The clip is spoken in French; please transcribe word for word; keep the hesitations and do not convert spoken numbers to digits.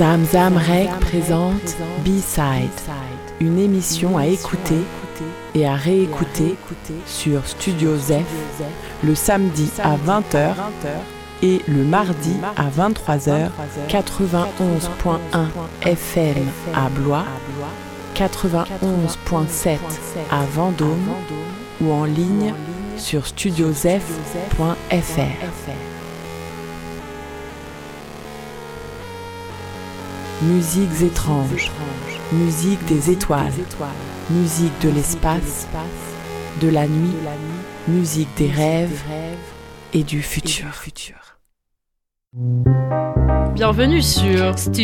Zamzam Rec présente B-Side, une émission à écouter et à réécouter sur Studio Zef le samedi à vingt heures et le mardi à vingt-trois heures, quatre-vingt-onze point un F M à Blois, quatre-vingt-onze point sept à Vendôme ou en ligne sur studiozef point f r. Musiques étranges, musique des étoiles, musique de l'espace, de la nuit, musique des rêves et du futur. Bienvenue sur